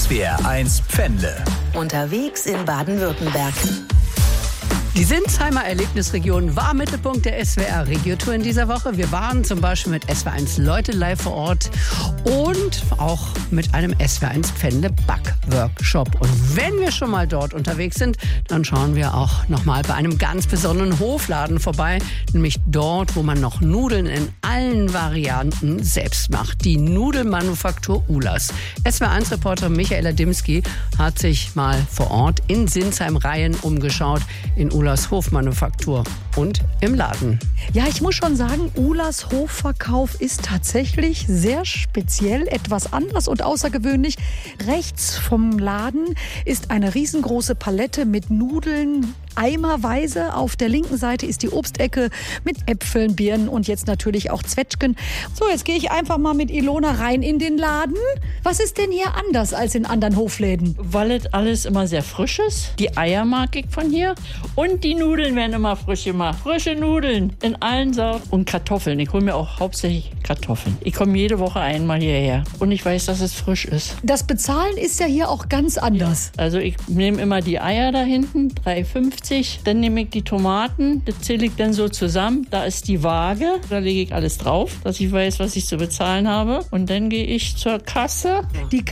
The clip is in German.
SWR1 Pfändle. Unterwegs in Baden-Württemberg. Die Sinsheimer Erlebnisregion war Mittelpunkt der SWR-Regiotour in dieser Woche. Wir waren zum Beispiel mit SWR1 Leute live vor Ort und auch mit einem SWR1 Pfändle-Back-Workshop. Und wenn wir schon mal dort unterwegs sind, dann schauen wir auch nochmal bei einem ganz besonderen Hofladen vorbei, nämlich dort, wo man noch Nudeln in allen Varianten selbst macht. Die Nudelmanufaktur Ulas. SWR1-Reporter Michaela Dimski hat sich mal vor Ort in Sinsheim-Reihen umgeschaut, in Ulas Hofmanufaktur und im Laden. Ja, ich muss schon sagen, Ulas Hofverkauf ist tatsächlich sehr speziell, etwas anders und außergewöhnlich. Rechts vom Laden ist eine riesengroße Palette mit Nudeln, eimerweise. Auf der linken Seite ist die Obstecke mit Äpfeln, Birnen und jetzt natürlich auch Zwetschgen. So, jetzt gehe ich einfach mal mit Ilona rein in den Laden. Was ist denn hier anders als in anderen Hofläden? Weil es alles immer sehr frisch ist. Die Eier mag ich von hier. Und die Nudeln werden immer frisch gemacht. Frische Nudeln in allen Sorten. Und Kartoffeln. Ich hole mir auch hauptsächlich Kartoffeln. Ich komme jede Woche einmal hierher. Und ich weiß, dass es frisch ist. Das Bezahlen ist ja hier auch ganz anders. Also ich nehme immer die Eier da hinten, 3,50. Dann nehme ich die Tomaten, das zähle ich dann so zusammen. Da ist die Waage, da lege ich alles drauf, dass ich weiß, was ich zu bezahlen habe. Und dann gehe ich zur Kasse. Die